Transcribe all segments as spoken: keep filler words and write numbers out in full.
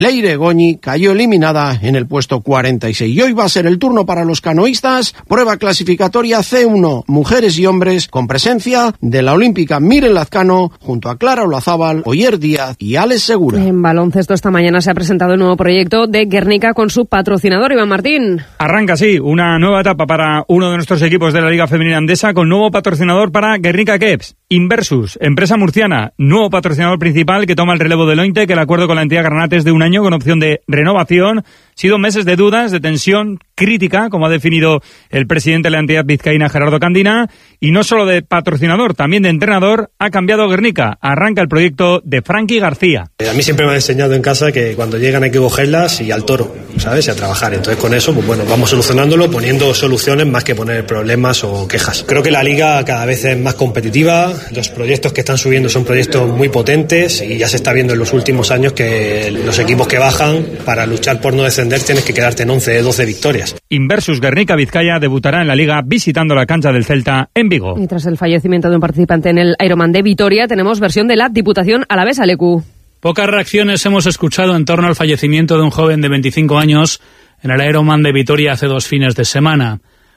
Leire Goñi cayó eliminada en el puesto cuarenta y seis. Y hoy va a ser el turno para los canoístas, prueba clasificatoria C uno, mujeres y hombres, con presencia de la olímpica Miren Lazcano, junto a Clara Olazábal, Oyer Díaz y Alex Segura. En baloncesto esta mañana se ha presentado el nuevo proyecto de Guernica con su patrocinador, Iván Martín. Arranca, sí, una nueva etapa para uno de nuestros equipos de la Liga Femenina Andesa, con nuevo patrocinador para Guernica Keps. Inversus, empresa murciana, nuevo patrocinador principal que toma el relevo del Ointe, que el acuerdo con la entidad Granate es de un año con opción de renovación. Sido meses de dudas, de tensión crítica, como ha definido el presidente de la entidad vizcaína, Gerardo Candina, y no solo de patrocinador, también de entrenador, ha cambiado Guernica. Arranca el proyecto de Frankie García. A mí siempre me han enseñado en casa que cuando llegan hay que cogerlas y al toro, ¿sabes? Y a trabajar. Entonces con eso, pues bueno, vamos solucionándolo, poniendo soluciones más que poner problemas o quejas. Creo que la liga cada vez es más competitiva, los proyectos que están subiendo son proyectos muy potentes y ya se está viendo en los últimos años que los equipos que bajan, para luchar por no descender, tienes que quedarte en once de doce victorias. Inversus Guernica Vizcaya debutará en la Liga visitando la cancha del Celta en Vigo. Y tras el fallecimiento de un participante en el Ironman de Vitoria, tenemos versión de la Diputación Alavesa, Lecu. Pocas reacciones hemos escuchado en torno al fallecimiento de un joven de veinticinco años en el Ironman de Vitoria hace dos fines de semana.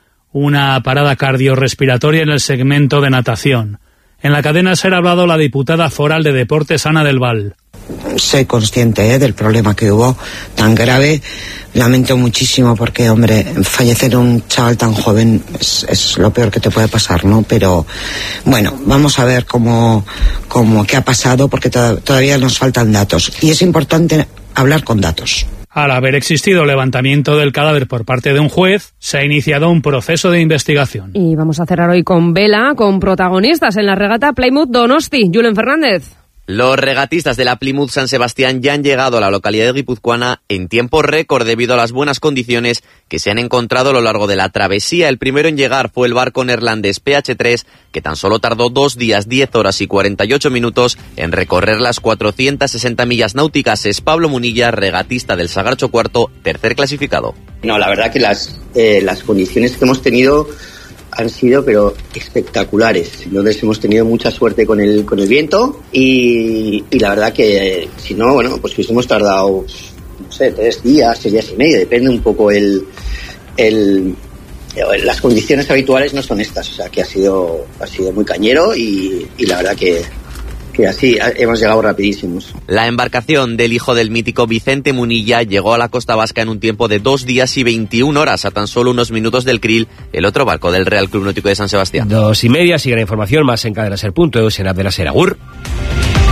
Una parada cardiorrespiratoria en el segmento de natación. En la cadena SER ha hablado la diputada foral de Deportes, Ana del Val. Soy consciente ¿eh? del problema que hubo tan grave. Lamento muchísimo porque, hombre, fallecer un chaval tan joven es, es lo peor que te puede pasar, ¿no? Pero, bueno, vamos a ver cómo, cómo qué ha pasado, porque to- todavía nos faltan datos. Y es importante hablar con datos. Al haber existido levantamiento del cadáver por parte de un juez, se ha iniciado un proceso de investigación. Y vamos a cerrar hoy con vela, con protagonistas en la regata Plymouth Donosti. Julen Fernández. Los regatistas de la Plymouth San Sebastián ya han llegado a la localidad guipuzcoana en tiempo récord debido a las buenas condiciones que se han encontrado a lo largo de la travesía. El primero en llegar fue el barco neerlandés P H tres, que tan solo tardó dos días, diez horas y cuarenta y ocho minutos en recorrer las cuatrocientas sesenta millas náuticas. Es Pablo Munilla, regatista del Sagarcho Cuarto, tercer clasificado. No, la verdad que las, eh, las condiciones que hemos tenido han sido pero espectaculares. Entonces hemos tenido mucha suerte con el con el viento y, y la verdad que eh, si no, bueno, pues hubiésemos tardado, no sé, tres días, seis días y medio, depende un poco el, el las condiciones habituales no son estas, o sea que ha sido ha sido muy cañero y, y la verdad que que así hemos llegado rapidísimos. La embarcación del hijo del mítico Vicente Munilla llegó a la costa vasca en un tiempo de dos días y veintiuna horas, a tan solo unos minutos del Krill, el otro barco del Real Club Náutico de San Sebastián. Dos y media, sigue la información más en cadena ser punto eus, en app de la SER. Agur.